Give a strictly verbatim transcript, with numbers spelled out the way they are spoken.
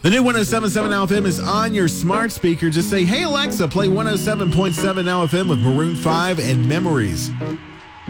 The new one oh seven point seven Now F M is on your smart speaker. Just say, hey, Alexa, play one oh seven point seven Now F M with Maroon five and Memories.